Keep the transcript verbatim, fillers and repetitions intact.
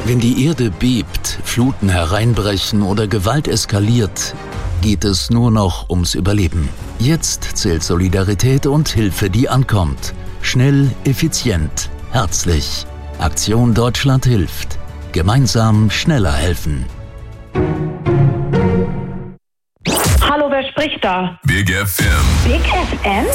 Wenn die Erde bebt, Fluten hereinbrechen oder Gewalt eskaliert, geht es nur noch ums Überleben. Jetzt zählt Solidarität und Hilfe, die ankommt. Schnell, effizient, herzlich. Aktion Deutschland hilft. Gemeinsam schneller helfen. Hallo, wer spricht da? Big F M. Big F M?